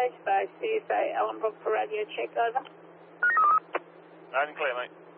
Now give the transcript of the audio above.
Space, CSA, Ellen Brook for radio check, over. Loud and clear, mate.